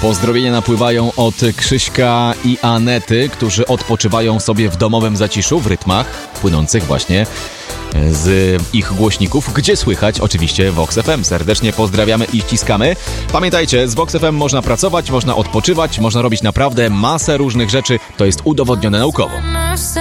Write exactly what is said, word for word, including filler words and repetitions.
Pozdrowienia napływają od Krzyśka i Anety, którzy odpoczywają sobie w domowym zaciszu w rytmach płynących właśnie z ich głośników, gdzie słychać oczywiście Vox F M. Serdecznie pozdrawiamy i ściskamy. Pamiętajcie, z Vox F M można pracować, można odpoczywać, można robić naprawdę masę różnych rzeczy. To jest udowodnione naukowo.